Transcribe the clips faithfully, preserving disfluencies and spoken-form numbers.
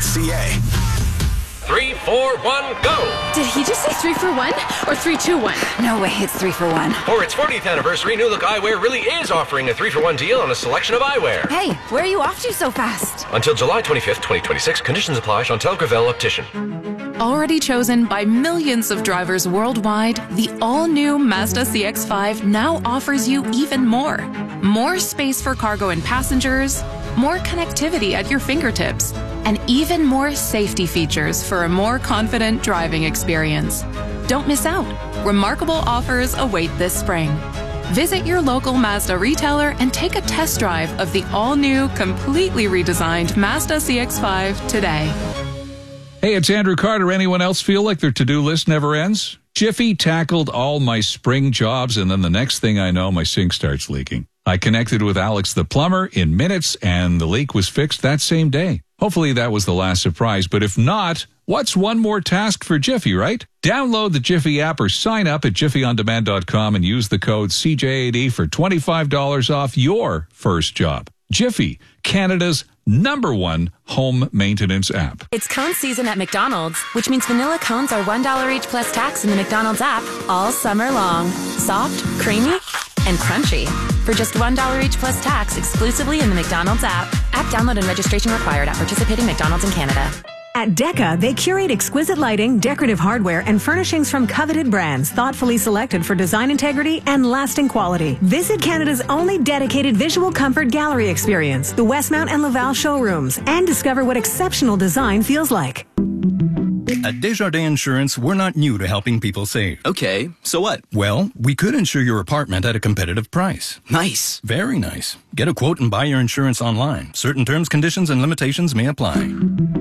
C A. Three, four, one, go! Did he just say three for one or three, two, one? No way, it's three for one. For its fortieth anniversary, New Look Eyewear really is offering a three for one deal on a selection of eyewear. Hey, where are you off to so fast? Until July twenty-fifth, twenty twenty-six, conditions apply. Chantal Gravel Optician. Already chosen by millions of drivers worldwide, the all-new Mazda C X five now offers you even more. More space for cargo and passengers, more connectivity at your fingertips, and even more safety features for a more confident driving experience. Don't miss out. Remarkable offers await this spring. Visit your local Mazda retailer and take a test drive of the all-new, completely redesigned Mazda C X five today. Hey, it's Andrew Carter. Anyone else feel like their to-do list never ends? Jiffy tackled all my spring jobs, and then the next thing I know, my sink starts leaking. I connected with Alex the plumber in minutes, and the leak was fixed that same day. Hopefully that was the last surprise, but if not, what's one more task for Jiffy, right? Download the Jiffy app or sign up at jiffy on demand dot com and use the code C J A D for twenty-five dollars off your first job. Jiffy, Canada's number one home maintenance app. It's cone season at McDonald's, which means vanilla cones are one dollar each plus tax in the McDonald's app all summer long. Soft, creamy, and crunchy. For just one dollar each plus tax exclusively in the McDonald's app. App download and registration required at participating McDonald's in Canada. At Decca, they curate exquisite lighting, decorative hardware, and furnishings from coveted brands, thoughtfully selected for design integrity and lasting quality. Visit Canada's only dedicated visual comfort gallery experience, the Westmount and Laval showrooms, and discover what exceptional design feels like. At Desjardins Insurance, we're not new to helping people save. Okay, so what? Well, we could insure your apartment at a competitive price. Nice. Very nice. Get a quote and buy your insurance online. Certain terms, conditions, and limitations may apply.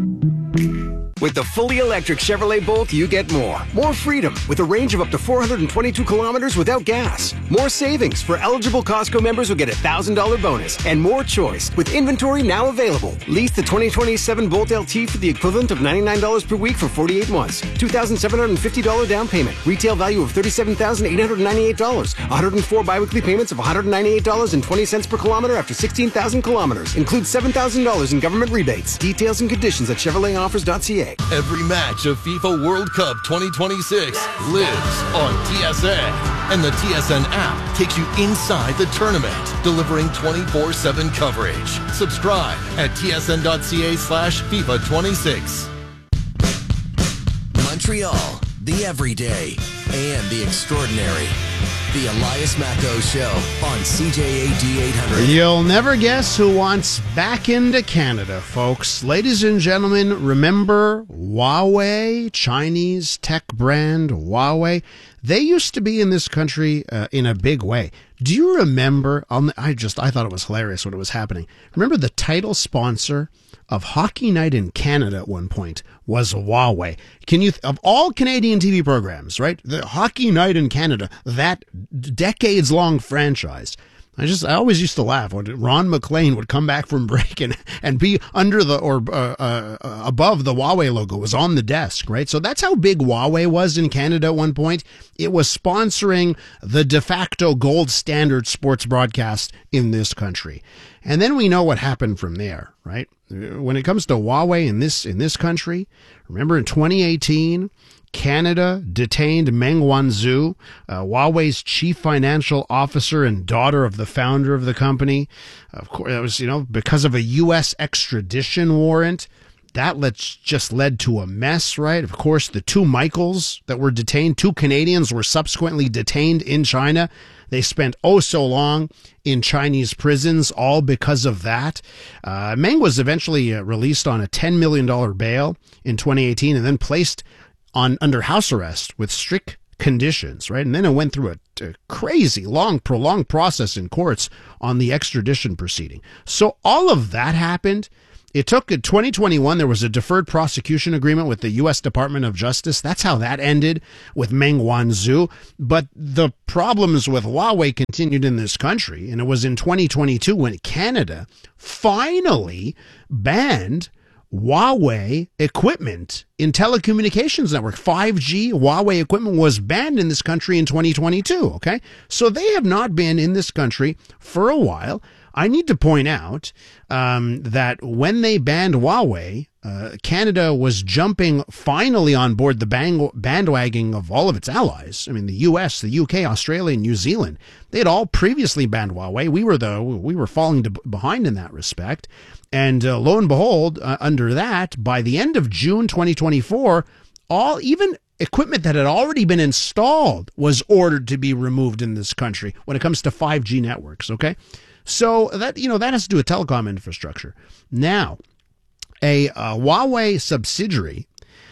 With the fully electric Chevrolet Bolt, you get more. More freedom with a range of up to four hundred twenty-two kilometers without gas. More savings for eligible Costco members who get a one thousand dollars bonus. And more choice with inventory now available. Lease the twenty twenty-seven Bolt L T for the equivalent of ninety-nine dollars per week for forty-eight months. two thousand seven hundred fifty dollars down payment. Retail value of thirty-seven thousand eight hundred ninety-eight dollars. one hundred four biweekly payments of one hundred ninety-eight dollars and twenty cents per kilometer after sixteen thousand kilometers. Includes seven thousand dollars in government rebates. Details and conditions at chevrolet offers dot c a. Every match of FIFA World Cup twenty twenty-six lives on T S N. And the T S N app takes you inside the tournament, delivering twenty-four seven coverage. Subscribe at T S N dot C A slash FIFA twenty-six. Montreal, the everyday and the extraordinary. The Elias Macco Show on C J A D eight hundred. You'll never guess who wants back into Canada, folks. Ladies and gentlemen, remember Huawei, Chinese tech brand Huawei? They used to be in this country uh, in a big way. Do you remember? Um, I just I thought it was hilarious when it was happening. Remember the title sponsor of Hockey Night in Canada at one point was Huawei. Can you, of all Canadian T V programs, right? The Hockey Night in Canada, that decades long franchise. I just, I always used to laugh when Ron McLean would come back from break and, and be under the, or uh, uh, above the Huawei logo, was on the desk, right? So that's how big Huawei was in Canada at one point. It was sponsoring the de facto gold standard sports broadcast in this country. And then we know what happened from there, right? When it comes to Huawei in this, in this country, remember in twenty eighteen, Canada detained Meng Wanzhou, uh, Huawei's chief financial officer and daughter of the founder of the company. Of course, it was, you know, because of a U S extradition warrant. That let's just led to a mess, right? Of course, the two Michaels that were detained, two Canadians were subsequently detained in China. They spent oh so long in Chinese prisons, all because of that. Uh, Meng was eventually uh, released on a ten million dollars bail in twenty eighteen and then placed on under house arrest with strict conditions, right? And then it went through a, a crazy, long, prolonged process in courts on the extradition proceeding. So all of that happened. It took in twenty twenty-one, there was a deferred prosecution agreement with the U S Department of Justice. That's how that ended with Meng Wanzhou. But the problems with Huawei continued in this country. And it was in twenty twenty-two when Canada finally banned Huawei equipment in telecommunications network. five G Huawei equipment was banned in this country in twenty twenty-two, okay? So they have not been in this country for a while. I need to point out um, that when they banned Huawei, uh, Canada was jumping finally on board the bang- bandwagon of all of its allies. I mean, the U S, the U K, Australia, and New Zealand. They had all previously banned Huawei. We were the we were falling to, behind in that respect. And uh, lo and behold, uh, under that, by the end of June twenty twenty-four, all even equipment that had already been installed was ordered to be removed in this country when it comes to five G networks. Okay. So that, you know, that has to do with telecom infrastructure. Now, a uh, Huawei subsidiary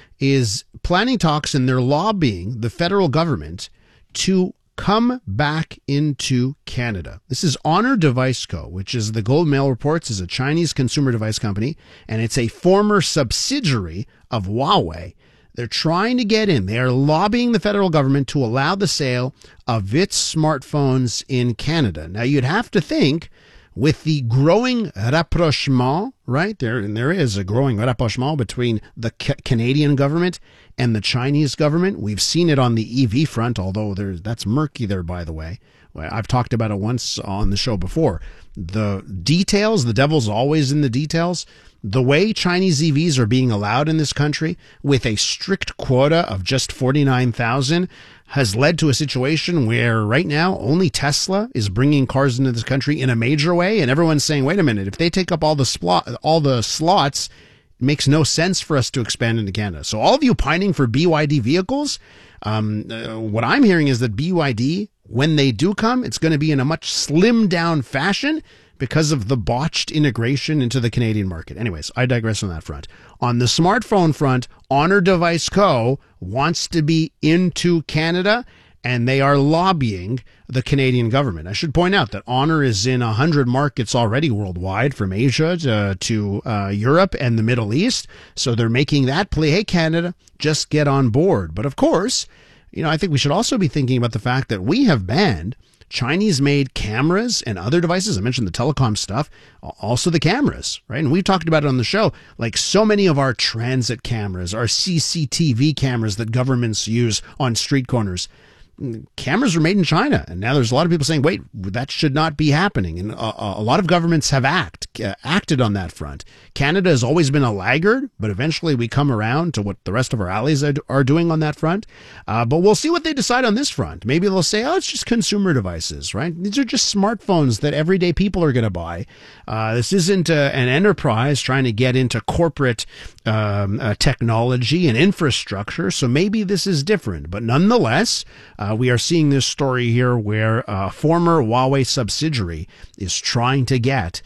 is planning talks and they're lobbying the federal government to come back into Canada. This is Honor Device Co., which is the Globe Mail reports is a Chinese consumer device company, and it's a former subsidiary of Huawei. They're trying to get in. They are lobbying the federal government to allow the sale of its smartphones in Canada. Now, you'd have to think with the growing rapprochement, right? There, and there is a growing rapprochement between the ca- Canadian government and the Chinese government. We've seen it on the E V front, although there's, that's murky there, by the way. I've talked about it once on the show before. The details, the devil's always in the details. The way Chinese E Vs are being allowed in this country with a strict quota of just forty-nine thousand has led to a situation where right now only Tesla is bringing cars into this country in a major way. And everyone's saying, wait a minute, if they take up all the splo- all the slots, it makes no sense for us to expand into Canada. So all of you pining for B Y D vehicles, um, uh, what I'm hearing is that B Y D, when they do come, it's going to be in a much slimmed down fashion because of the botched integration into the Canadian market. Anyways, I digress on that front. On the smartphone front, Honor Device Co. wants to be into Canada, and they are lobbying the Canadian government. I should point out that Honor is in one hundred markets already worldwide, from Asia to, to uh, Europe and the Middle East. So they're making that play. Hey, Canada, just get on board. But of course, you know, I think we should also be thinking about the fact that we have banned Chinese-made cameras and other devices. I mentioned the telecom stuff, also the cameras, right? And we've talked about it on the show. Like so many of our transit cameras, our C C T V cameras that governments use on street corners, cameras are made in China. And now there's a lot of people saying, wait, that should not be happening. And a, a lot of governments have act, uh, acted on that front. Canada has always been a laggard, but eventually we come around to what the rest of our allies are, are doing on that front. Uh, but we'll see what they decide on this front. Maybe they'll say, oh, it's just consumer devices, right? These are just smartphones that everyday people are going to buy. Uh, this isn't uh, an enterprise trying to get into corporate um, uh, technology and infrastructure. So maybe this is different. But nonetheless, uh, we are seeing this story here where a former Huawei subsidiary is trying to get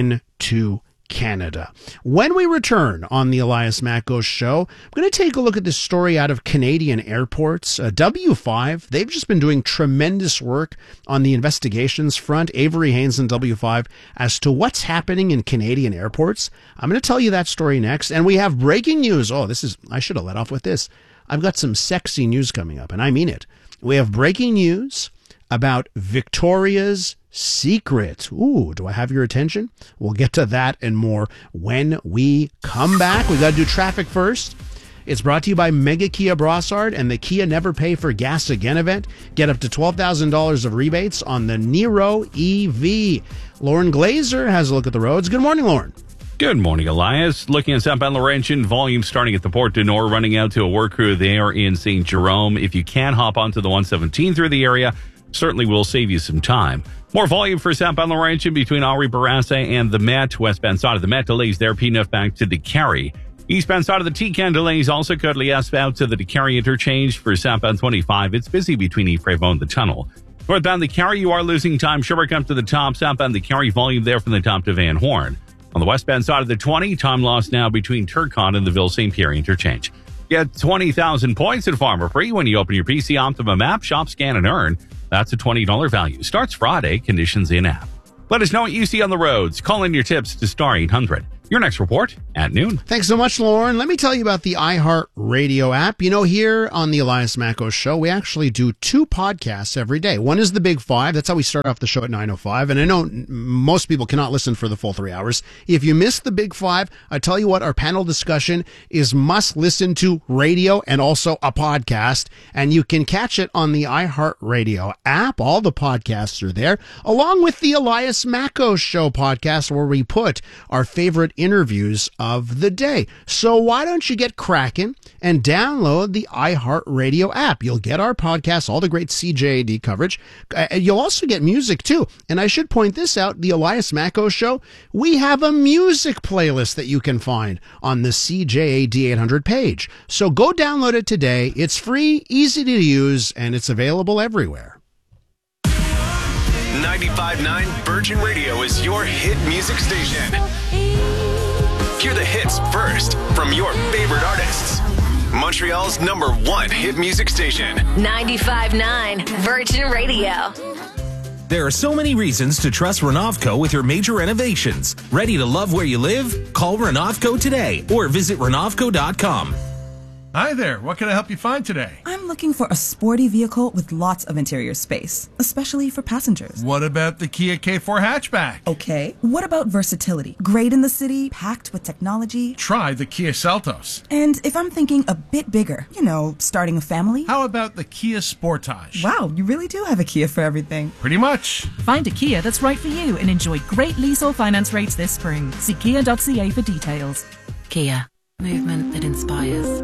into Canada. When we return on the Elias Matko Show, I'm going to take a look at this story out of Canadian airports. Uh, W five, they've just been doing tremendous work on the investigations front, Avery Haynes and W five, as to what's happening in Canadian airports. I'm going to tell you that story next. And we have breaking news. Oh, this is, I should have let off with this. I've got some sexy news coming up, and I mean it. We have breaking news about Victoria's Secret. Ooh, do I have your attention? We'll get to that and more when we come back. We got to do traffic first. It's brought to you by Mega Kia Brossard and the Kia Never Pay for Gas Again event. Get up to twelve thousand dollars of rebates on the Niro E V. Lauren Glazer has a look at the roads. Good morning, Lauren. Good morning, Elias. Looking at southbound Laurentian, volume starting at the Port du Nord, running out to a work crew there in Saint Jerome. If you can hop onto the one seventeen through the area, certainly will save you some time. More volume for southbound Laurentian between Henri Bourassa and the Met. Westbound side of the Met delays there, P nine back to the Carry. Eastbound side of the T-Can delays also currently eastbound to the Carry interchange for southbound twenty-five. It's busy between Ypres and the tunnel. Northbound the Carry, you are losing time. Sherbrooke up to the top. Southbound the Carry, volume there from the top to Van Horn. On the westbound side of the twenty, time lost now between Turcotte and the Ville-Saint Pierre interchange. Get twenty thousand points at Farmer Free when you open your P C Optima app, shop, scan, and earn. That's a twenty dollars value. Starts Friday. Conditions in app. Let us know what you see on the roads. Call in your tips to star eight hundred. Your next report at noon. Thanks so much, Lauren. Let me tell you about the iHeartRadio app. You know, here on the Elias Macco Show, we actually do two podcasts every day. One is the Big Five. That's how we start off the show at nine oh five. And I know most people cannot listen for the full three hours. If you miss the Big Five, I tell you what, our panel discussion is must listen to radio and also a podcast. And you can catch it on the iHeartRadio app. All the podcasts are there, along with the Elias Macco Show podcast, where we put our favorite interviews of the day. So why don't you get cracking and download the iHeartRadio app? You'll get our podcast, all the great C J A D coverage. Uh, you'll also get music too. And I should point this out, the Elias Macco Show, we have a music playlist that you can find on the C J A D eight hundred page. So go download it today. It's free, easy to use, and it's available everywhere. ninety-five point nine Virgin Radio is your hit music station. Hear the hits first from your favorite artists. Montreal's number one hit music station. ninety-five point nine Virgin Radio. There are so many reasons to trust Renovco with your major renovations. Ready to love where you live? Call Renovco today or visit Renovco dot com. Hi there, what can I help you find today? I'm looking for a sporty vehicle with lots of interior space, especially for passengers. What about the Kia K four hatchback? Okay. What about versatility? Great in the city, packed with technology. Try the Kia Seltos. And if I'm thinking a bit bigger, you know, starting a family? How about the Kia Sportage? Wow, you really do have a Kia for everything. Pretty much. Find a Kia that's right for you and enjoy great lease or finance rates this spring. See kia dot c a for details. Kia, movement that inspires.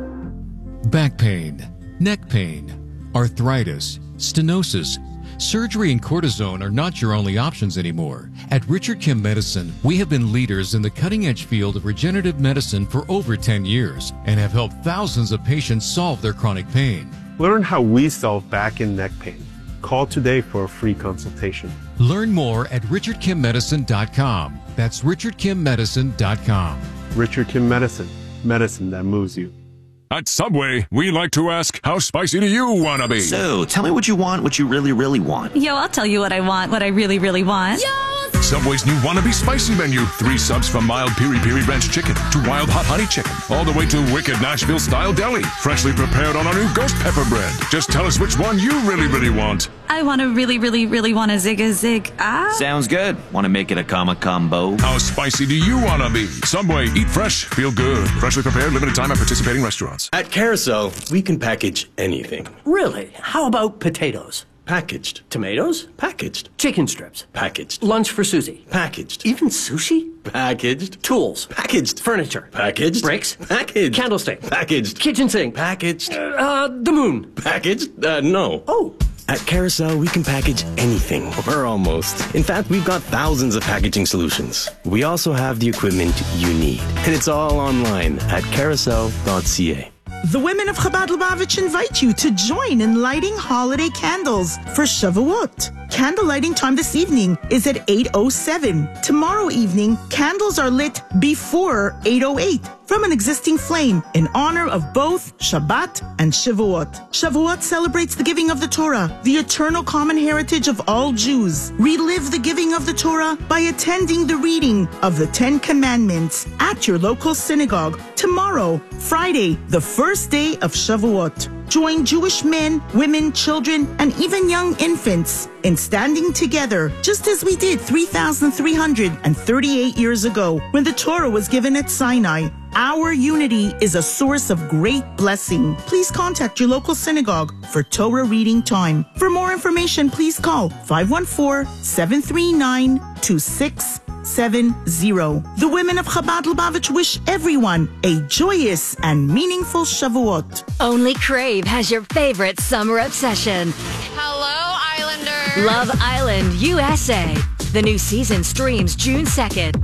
Back pain, neck pain, arthritis, stenosis. Surgery and cortisone are not your only options anymore. At Richard Kim Medicine, we have been leaders in the cutting-edge field of regenerative medicine for over ten years and have helped thousands of patients solve their chronic pain. Learn how we solve back and neck pain. Call today for a free consultation. Learn more at richard kim medicine dot com. That's richard kim medicine dot com. Richard Kim Medicine. Medicine that moves you. At Subway, we like to ask, how spicy do you want to be? So, tell me what you want, what you really, really want. Yo, I'll tell you what I want, what I really, really want. Yo! Subway's new Wannabe Spicy menu. Three subs from mild piri-piri ranch chicken to wild hot honey chicken. All the way to wicked Nashville-style deli. Freshly prepared on our new ghost pepper bread. Just tell us which one you really, really want. I want to really, really, really want a zig-a-zig. Ah. Sounds good. Want to make it a comma combo? How spicy do you want to be? Subway, eat fresh, feel good. Freshly prepared, limited time at participating restaurants. At Carousel, we can package anything. Really? How about potatoes? Packaged. Tomatoes? Packaged. Chicken strips? Packaged. Lunch for Susie? Packaged. Even sushi? Packaged. Tools? Packaged. Furniture? Packaged. Bricks? Packaged. Candlestick? Packaged. Kitchen sink? Packaged. Uh, the moon? Packaged? Uh, no. Oh. At Carousel, we can package anything, or almost. In fact, we've got thousands of packaging solutions. We also have the equipment you need. And it's all online at carousel dot c a. The women of Chabad Lubavitch invite you to join in lighting holiday candles for Shavuot. Candle lighting time this evening is at eight oh seven. Tomorrow evening, candles are lit before eight oh eight from an existing flame in honor of both Shabbat and Shavuot. Shavuot celebrates the giving of the Torah, the eternal common heritage of all Jews. Relive the giving of the Torah by attending the reading of the Ten Commandments at your local synagogue tomorrow, Friday, the first day of Shavuot. Join Jewish men, women, children, and even young infants in standing together, just as we did three thousand three hundred thirty-eight years ago when the Torah was given at Sinai. Our unity is a source of great blessing. Please contact your local synagogue for Torah reading time. For more information, please call five one four, seven three nine, two six seven zero. The women of Chabad Lubavitch wish everyone a joyous and meaningful Shavuot. Only Crave has your favorite summer obsession. Hello, Islander. Love Island U S A. The new season streams June second.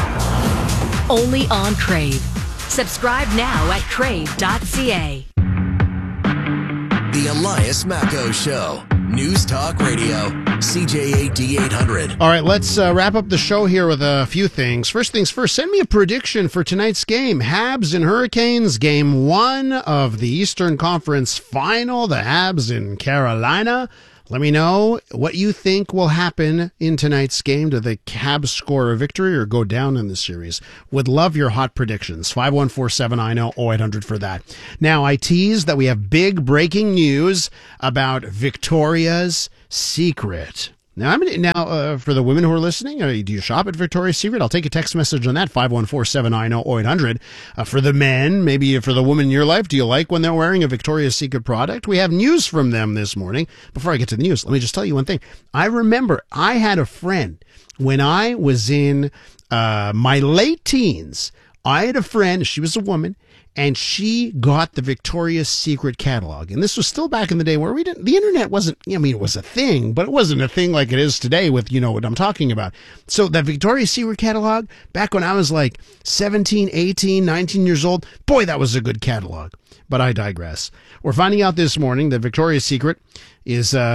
Only on Crave. Subscribe now at crave dot c a. The Elias Macco Show. News Talk Radio. C J A D eight hundred. All right, let's uh, wrap up the show here with a few things. First things first, send me a prediction for tonight's game. Habs and Hurricanes, game one of the Eastern Conference Final. The Habs in Carolina. Let me know what you think will happen in tonight's game. Do the Cabs score a victory or go down in the series? Would love your hot predictions. five one four seven I know oh eight hundred for that. Now, I teased that we have big breaking news about Victoria's Secret. Now, I'm now uh, for the women who are listening, uh, do you shop at Victoria's Secret? I'll take a text message on that, five one four seven I know oh eight hundred. Uh, for the men, maybe for the woman in your life, do you like when they're wearing a Victoria's Secret product? We have news from them this morning. Before I get to the news, let me just tell you one thing. I remember I had a friend when I was in uh, my late teens. I had a friend, she was a woman, and she got the Victoria's Secret catalog. And this was still back in the day where we didn't, the internet wasn't, I mean, it was a thing, but it wasn't a thing like it is today with, you know, what I'm talking about. So that Victoria's Secret catalog, back when I was like seventeen, eighteen, nineteen years old, boy, that was a good catalog. But I digress. We're finding out this morning that Victoria's Secret is, uh,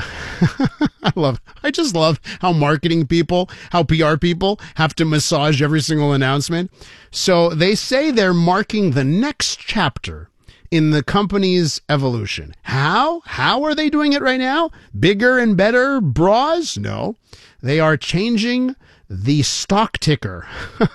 I love, I just love how marketing people, how P R people have to massage every single announcement. So they say they're marking the next chapter in the company's evolution. How? How are they doing it right now? Bigger and better bras? No. They are changing the stock ticker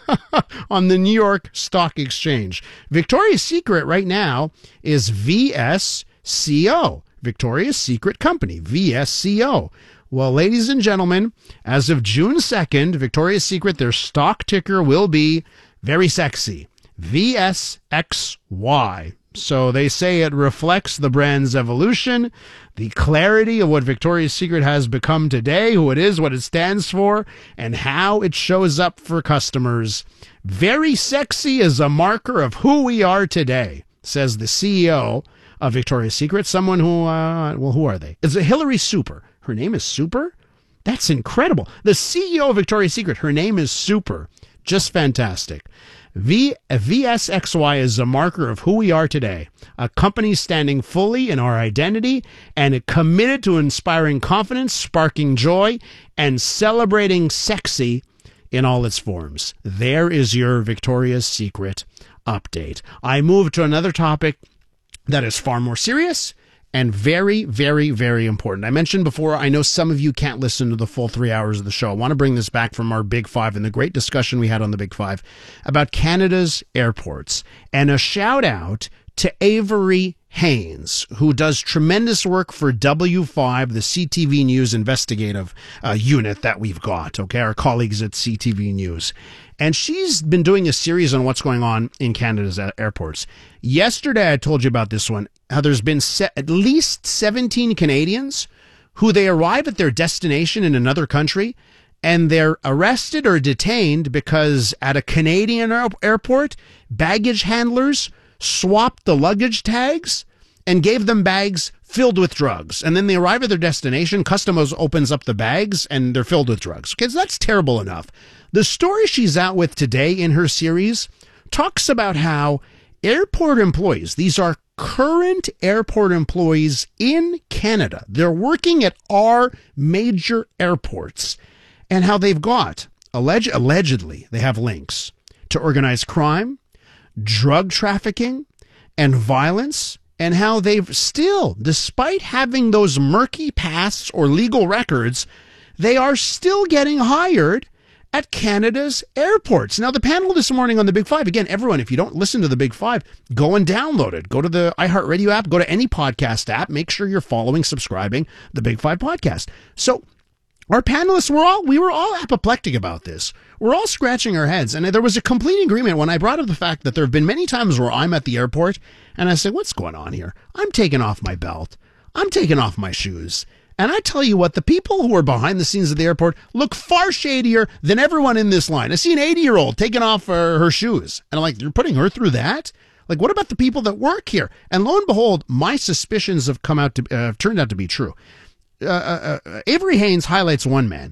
on the New York Stock Exchange. Victoria's Secret right now is V S C O, Victoria's Secret Company, V S C O. Well, ladies and gentlemen, as of June second, Victoria's Secret, their stock ticker will be very sexy, V S X Y. So they say it reflects the brand's evolution, the clarity of what Victoria's Secret has become today, who it is, what it stands for, and how it shows up for customers. Very sexy is a marker of who we are today, says the C E O of Victoria's Secret, someone who, uh, well, who are they? It's a Hillary Super. Her name is Super? That's incredible. The C E O of Victoria's Secret, her name is Super. Just fantastic. V, V S X Y is a marker of who we are today, a company standing fully in our identity and committed to inspiring confidence, sparking joy, and celebrating sexy in all its forms. There is your Victoria's Secret update. I move to another topic that is far more serious and very, very, very important. I mentioned before, I know some of you can't listen to the full three hours of the show. I want to bring this back from our Big Five and the great discussion we had on the Big Five about Canada's airports. And a shout out to Avery Haynes, who does tremendous work for W five, the C T V News investigative uh, unit that we've got, okay, our colleagues at C T V News. And she's been doing a series on what's going on in Canada's airports. Yesterday, I told you about this one, how there's been se- at least seventeen Canadians who they arrive at their destination in another country and they're arrested or detained because at a Canadian aer- airport, baggage handlers swapped the luggage tags and gave them bags filled with drugs. And then they arrive at their destination, Customs opens up the bags, and they're filled with drugs. Because that's terrible enough. The story she's out with today in her series talks about how airport employees, these are current airport employees in Canada, they're working at our major airports, and how they've got, alleged, allegedly, they have links to organized crime, drug trafficking, and violence, and how they've still, despite having those murky pasts or legal records, they are still getting hired at Canada's airports. Now, the panel this morning on the Big Five, again, everyone, if you don't listen to the Big Five, go and download it. Go to the iHeartRadio app, go to any podcast app, make sure you're following, subscribing the Big Five podcast. So our panelists were all, we were all apoplectic about this. We're all scratching our heads. And there was a complete agreement when I brought up the fact that there have been many times where I'm at the airport and I say, what's going on here? I'm taking off my belt. I'm taking off my shoes. And I tell you what, the people who are behind the scenes at the airport look far shadier than everyone in this line. I see an eighty-year-old taking off uh, her shoes. And I'm like, you're putting her through that? Like, what about the people that work here? And lo and behold, my suspicions have come out to, uh, turned out to be true. Uh, uh, uh, Avery Haynes highlights one man.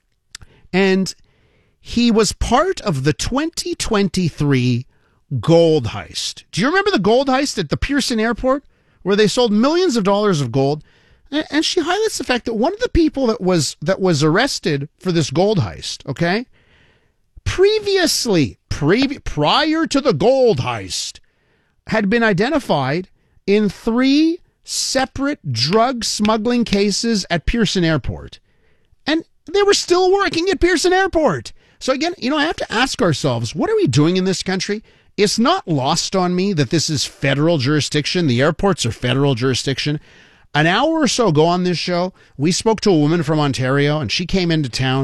And he was part of the twenty twenty-three gold heist. Do you remember the gold heist at the Pearson Airport where they sold millions of dollars of gold? And she highlights the fact that one of the people that was that was arrested for this gold heist, okay, previously, pre- prior to the gold heist, had been identified in three separate drug smuggling cases at Pearson Airport. And they were still working at Pearson Airport. So again, you know, I have to ask ourselves, what are we doing in this country? It's not lost on me that this is federal jurisdiction. The airports are federal jurisdiction. An hour or so ago on this show, we spoke to a woman from Ontario, and she came into town.